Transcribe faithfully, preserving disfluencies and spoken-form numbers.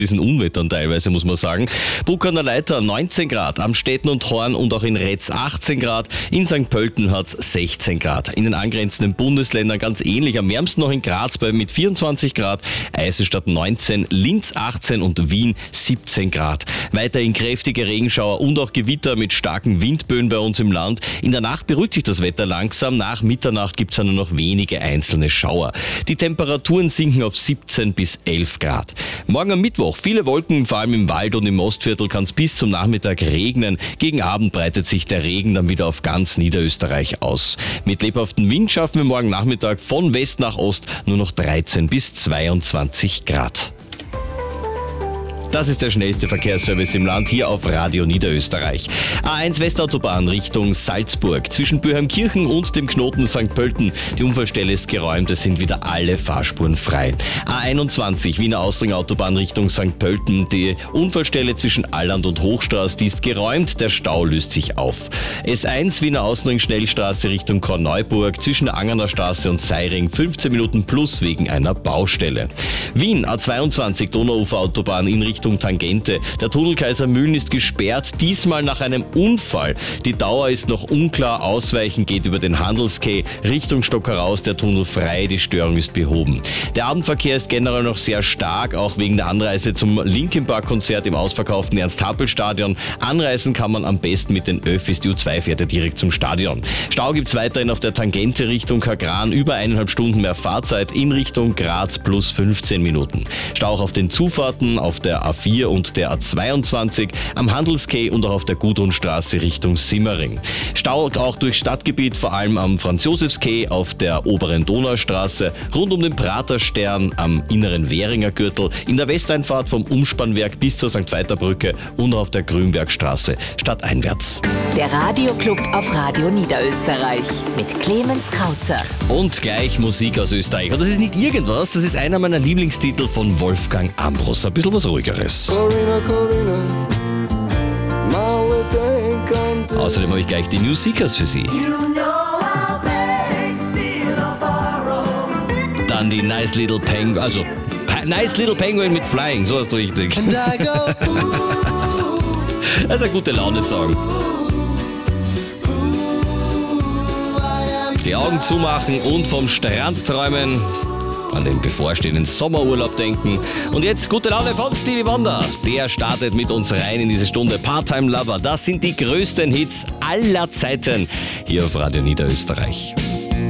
diesen Unwettern teilweise, muss man sagen. Bruck an der Leitha neunzehn Grad, am Städten und Horn und auch in Retz achtzehn Grad, in Sankt Pölten hat es sechzehn Grad. In den angrenzenden Bundesländern ganz ähnlich, am wärmsten noch in Graz bei mit vierundzwanzig Grad, Eisenstadt neunzehn, Linz achtzehn und Wien siebzehn Grad. Weiterhin kräftige Regenschauer und auch Gewitter mit starken Windböen bei uns im Land. In der Nacht beruhigt sich das Wetter langsam, nach Mitternacht gibt es nur noch wenige einzelne Schauer. Die Temperaturen sinken auf siebzehn bis elf Grad. Morgen am Mittwoch viele Wolken, vor allem im Wald und im Ostviertel kann es bis zum Nachmittag regnen. Gegen Abend breitet sich der Regen dann wieder auf ganz Niederösterreich aus. Mit lebhaftem Wind schaffen wir morgen Nachmittag von West nach Ost nur noch dreizehn bis zweiundzwanzig Grad. Das ist der schnellste Verkehrsservice im Land, hier auf Radio Niederösterreich. A eins Westautobahn Richtung Salzburg. Zwischen Böheimkirchen und dem Knoten Sankt Pölten. Die Unfallstelle ist geräumt, es sind wieder alle Fahrspuren frei. A einundzwanzig Wiener Austring Autobahn Richtung Sankt Pölten. Die Unfallstelle zwischen Alland und Hochstraße, die ist geräumt, der Stau löst sich auf. S eins Wiener Austring Schnellstraße Richtung Korneuburg. Zwischen der Angerner Straße und Seiring fünfzehn Minuten plus wegen einer Baustelle. Wien A zweiundzwanzig Donauufer Autobahn in Richtung Tangente. Der Tunnel Kaisermühlen ist gesperrt, diesmal nach einem Unfall. Die Dauer ist noch unklar, Ausweichen geht über den Handelsquai, Richtung Stockerhaus, der Tunnel frei, die Störung ist behoben. Der Abendverkehr ist generell noch sehr stark, auch wegen der Anreise zum Linkin Park Konzert im ausverkauften Ernst-Happel-Stadion. Anreisen kann man am besten mit den Öffis, die U zwei fährt ja direkt zum Stadion. Stau gibt es weiterhin auf der Tangente Richtung Kagran, über eineinhalb Stunden mehr Fahrzeit, in Richtung Graz plus fünfzehn Minuten. Stau auch auf den Zufahrten, auf der A vier und der A zweiundzwanzig, am Handelsquai und auch auf der Gudrunstraße Richtung Simmering. Stau auch durch Stadtgebiet, vor allem am Franz-Josefs-Quai, auf der oberen Donaustraße, rund um den Praterstern, am inneren Währinger Gürtel, in der Westeinfahrt vom Umspannwerk bis zur Sankt Veiter Brücke und auf der Grünbergstraße stadteinwärts. Der Radioclub auf Radio Niederösterreich mit Clemens Krauzer. Und gleich Musik aus Österreich. Und das ist nicht irgendwas, das ist einer meiner Lieblingstitel von Wolfgang Ambros. Ein bisschen was Ruhigeres. Corina, Corina, Außerdem habe ich gleich die New Seekers für Sie. Dann die Nice Little Penguin, also Nice Little Penguin mit Flying, so hast du richtig. Das ist ein gute Laune-Song. Die Augen zumachen und vom Strand träumen, an den bevorstehenden Sommerurlaub denken. Und jetzt gute Laune von Stevie Wonder. Der startet mit uns rein in diese Stunde. Part-Time Lover, das sind die größten Hits aller Zeiten hier auf Radio Niederösterreich.